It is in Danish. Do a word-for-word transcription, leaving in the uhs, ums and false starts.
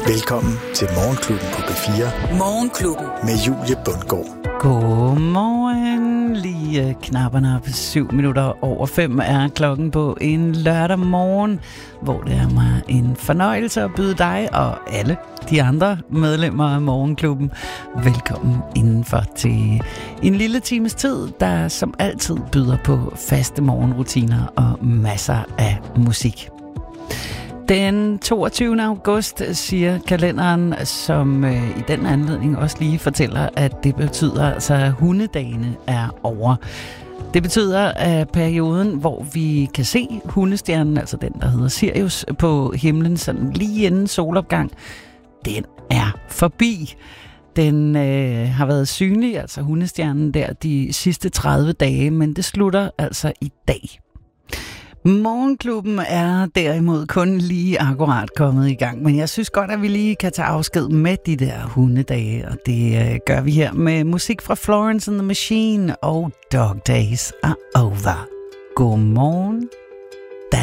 Velkommen til Morgenklubben på B fire. Morgenklubben. Med Julie Bundgaard. Godmorgen. Lige knapperne op syv minutter over fem er klokken på en lørdag morgen, hvor det er mig en fornøjelse at byde dig og alle de andre medlemmer af Morgenklubben velkommen indenfor til en lille times tid, der som altid byder på faste morgenrutiner og masser af musik. Den toogtyvende august siger kalenderen, som øh, i den anledning også lige fortæller, at det betyder, altså, at hundedagene er over. Det betyder, at perioden, hvor vi kan se hundestjernen, altså den, der hedder Sirius, på himlen sådan lige inden solopgang, den er forbi. Den øh, har været synlig, altså hundestjernen der, de sidste tredive dage, men det slutter altså i dag. Morgenklubben er derimod kun lige akkurat kommet i gang, men jeg synes godt, at vi lige kan tage afsked med de der hundedage, og det øh, gør vi her med musik fra Florence and the Machine og Dog Days Are Over. Godmorgen.